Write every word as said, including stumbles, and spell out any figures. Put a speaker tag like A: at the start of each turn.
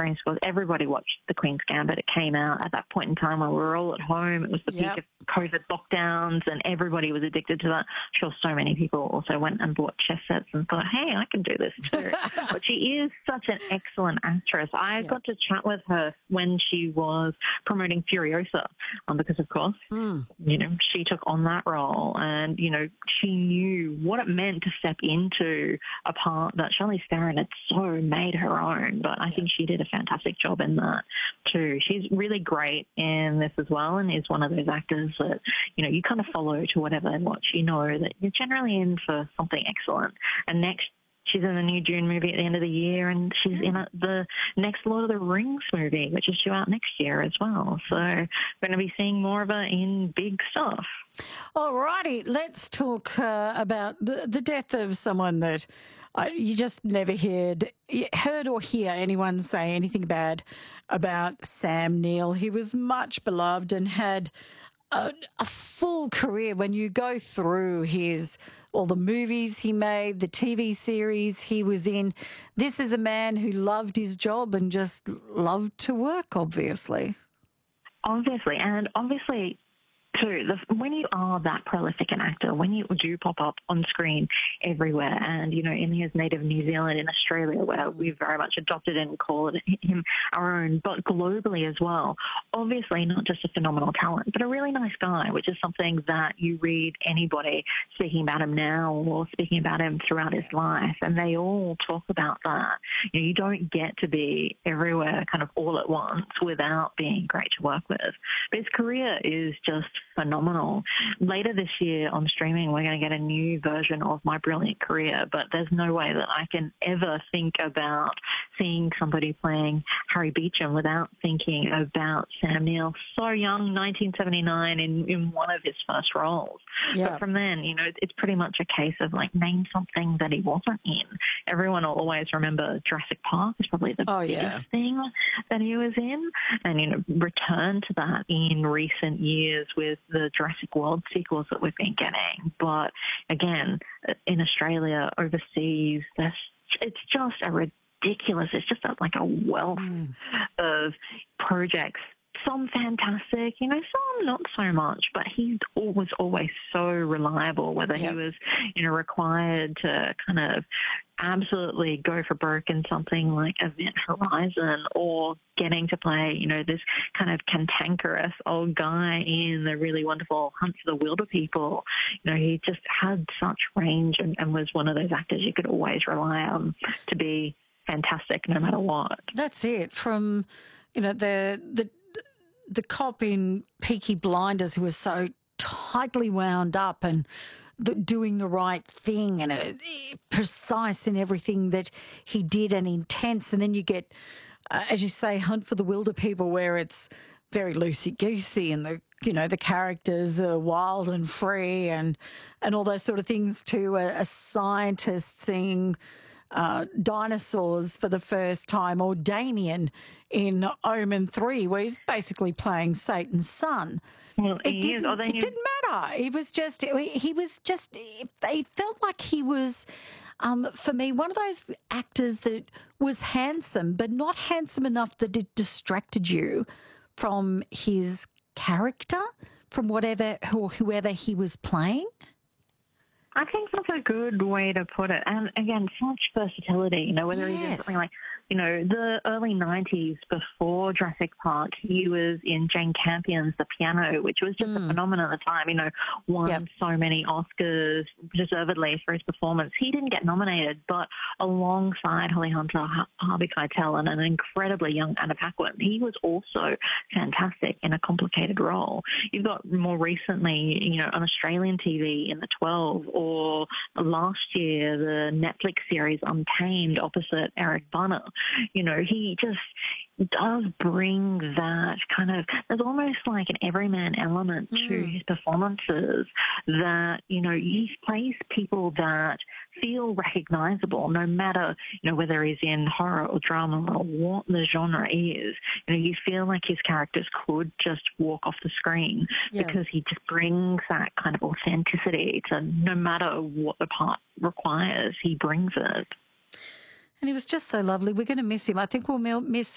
A: screen scores. Everybody watched The Queen's Gambit. It came out at that point in time when we were all at home. It was the
B: Yep.
A: peak of COVID lockdowns, and everybody was addicted to that. I'm sure so many people also went and bought chess sets and thought, hey, I can do this too. But she is such an excellent actress. I
B: Yep.
A: got to chat with her when she was promoting Furiosa, um, because, of course,
B: Mm.
A: you know, she took on that role, and, you know, she knew what it meant to step into a part that Charlize Theron had so made her own. But I think she did a fantastic job in that too. She's really great in this as well, and is one of those actors that, you know, you kind of follow to whatever they watch. You know that you're generally in for something excellent. And next, she's in the new Dune movie at the end of the year, and she's in a, the next Lord of the Rings movie, which is due out next year as well. So we're going to be seeing more of her in big stuff.
B: All righty, let's talk uh, about the, the death of someone that uh, you just never heard, heard or hear anyone say anything bad about Sam Neill. He was much beloved and had a, a full career. When you go through his all the movies he made, the T V series he was in, this is a man who loved his job and just loved to work, obviously.
A: Obviously, and obviously, too, the, when you are that prolific an actor, when you do pop up on screen everywhere, and, you know, in his native New Zealand, in Australia, where we've very much adopted and called him our own, but globally as well, obviously not just a phenomenal talent, but a really nice guy, which is something that you read anybody speaking about him now or speaking about him throughout his life, and they all talk about that. You know, you don't get to be everywhere kind of all at once without being great to work with. But his career is just phenomenal. Later this year on streaming, we're going to get a new version of My Brilliant Career, but there's no way that I can ever think about seeing somebody playing Harry Beecham without thinking about Sam Neill. So young, nineteen seventy-nine, in, in one of his first roles.
B: Yeah.
A: But from then, you know, it's pretty much a case of, like, name something that he wasn't in. Everyone will always remember Jurassic Park is probably the
B: Oh,
A: biggest
B: yeah.
A: thing that he was in, and, you know, return to that in recent years with the Jurassic World sequels that we've been getting. But again, in Australia, overseas, that's, it's just a ridiculous, it's just a, like a wealth
B: Mm.
A: of projects. Some fantastic, you know, some not so much, but he was always so reliable, whether
B: Yep.
A: he was, you know, required to kind of absolutely go for broke in something like Event Horizon, or getting to play, you know, this kind of cantankerous old guy in the really wonderful Hunt for the Wilder People. You know, he just had such range, and, and was one of those actors you could always rely on to be fantastic no matter what.
B: That's it. From, you know, the the the cop in Peaky Blinders who was so tightly wound up and the, doing the right thing, and uh, precise in everything that he did and intense. And then you get, uh, as you say, Hunt for the Wilder People, where it's very loosey-goosey and the, you know, the characters are wild and free and, and all those sort of things, to a, a scientist seeing Uh, dinosaurs for the first time, or Damien in Omen three, where he's basically playing Satan's son.
A: Well,
B: It,
A: he
B: didn't,
A: is. Oh, then
B: it
A: you-
B: didn't matter. It was just, he was just, it felt like he was, um, for me, one of those actors that was handsome, but not handsome enough that it distracted you from his character, from whatever, or whoever he was playing.
A: I think that's a good way to put it. And again, such versatility, you know, whether he's in
B: Yes.
A: something like, you know, the early nineties before Jurassic Park, he was in Jane Campion's The Piano, which was just a phenomenon at the time, you know, won
B: Yep.
A: so many Oscars deservedly for his performance. He didn't get nominated, but alongside Holly Hunter, Har- Harvey Keitel, and an incredibly young Anna Paquin, he was also fantastic in a complicated role. You've got more recently, you know, on Australian T V in The twelve, or last year, the Netflix series Untamed opposite Eric Bana. You know, he just does bring that kind of, there's almost like an everyman element mm. to his performances that, you know, he plays people that feel recognizable no matter, you know, whether he's in horror or drama or what the genre is. You know, you feel like his characters could just walk off the screen yeah. because he just brings that kind of authenticity to no matter what the part requires, he brings it.
B: And he was just so lovely. We're going to miss him. I think we'll miss